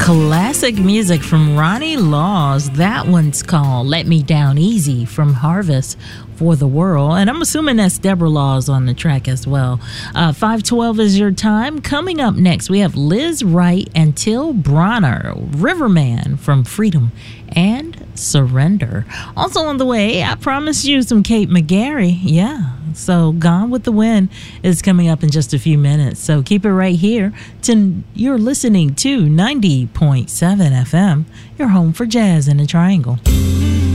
Classic music from Ronnie Laws. That one's called Let Me Down Easy from Harvest for the World. And I'm assuming that's Deborah Laws on the track as well. 512 is your time. Coming up next, we have Liz Wright and Till Bronner, Riverman from Freedom and Surrender. Also on the way, I promised you some Kate McGarry. Yeah. So Gone with the Wind is coming up in just a few minutes. So keep it right here. You're listening to 90.7 FM, your home for jazz in the Triangle.